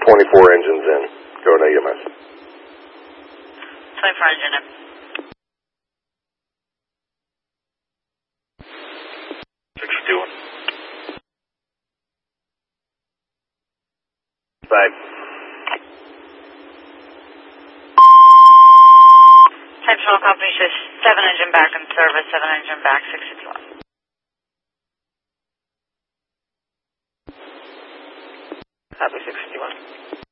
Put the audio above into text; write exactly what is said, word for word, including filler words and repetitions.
twenty-four engines in. Go to E M S. twenty-four engine in. sixty-one. Bye. Central Company says seven engine back in service, seven engine back, sixty-one. Copy sixty-one.